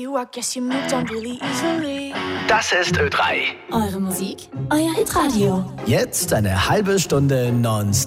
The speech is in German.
you, I guess you moved on really easily. Das ist Ö3. Eure Musik, euer Hitradio. Jetzt eine halbe Stunde nonstop.